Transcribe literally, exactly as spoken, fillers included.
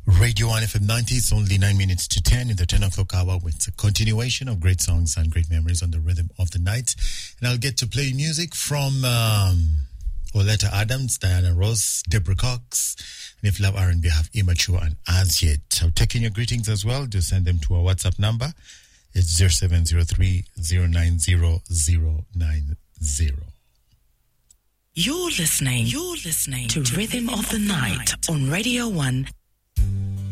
Radio one F M ninety, it's only nine minutes to ten in the ten o'clock hour with a continuation of great songs and great memories on the rhythm of the night. And I'll get to play music from um, Oleta Adams, Diana Ross, Deborah Cox, and if you love R and B, have Immature and As Yet. I'm taking your greetings as well. Just send them to our WhatsApp number. It's zero seven zero three zero nine zero zero nine zero. You're listening, you're listening to, to Rhythm, Rhythm of the, of the Night, Night on Radio one